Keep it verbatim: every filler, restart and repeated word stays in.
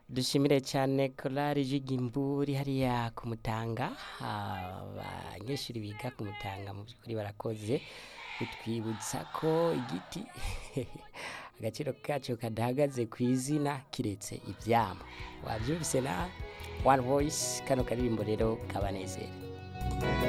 dushimire cyane korari Jigimburi hariya ku Mutanga, abanyeshuri biga ku Mutanga mu by'ukuri barakoze kutwibutsa ko igiti agaciro kacu kadahagaze ku izina kiretse ivyama. Wabyumvise na One Voice, kano karirimbo rero kabanezera.